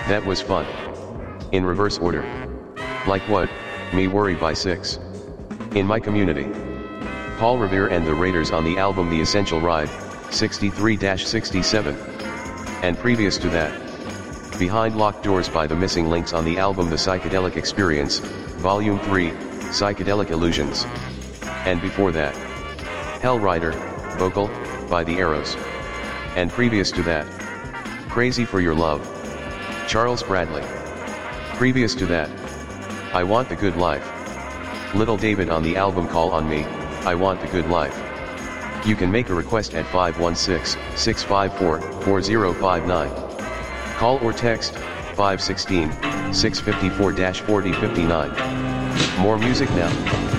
That was fun. In reverse order. Like what? Me Worry by 6. In My Community. Paul Revere and the Raiders on the album The Essential Ride, 63-67. And previous to that, Behind Locked Doors by The Missing Links on the album The Psychedelic Experience, Volume 3, Psychedelic Illusions. And before that, Hell Rider, Vocal, by The Arrows. And previous to that, Crazy for Your Love, Charles Bradley. Previous to that, I Want the Good Life, Little David on the album Call on Me, I Want the Good Life. You can make a request at 516-654-4059. Call or text 516-654-4059. More music now.